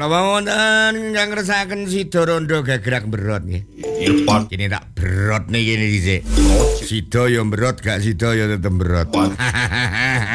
Menapa wonten ingkang ngersakaken Sida Rondo gagrak berot nggih. Irfan. Kene tak berot nih kene dhisik. Sida ya berot gak sida ya tetep berot.